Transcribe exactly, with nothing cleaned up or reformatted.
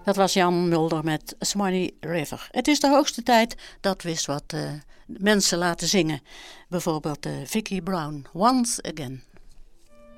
Dat was Jan Mulder met Swanee River. Het is de hoogste tijd dat we eens wat uh, mensen laten zingen. Bijvoorbeeld uh, Vicki Brown, Once Again.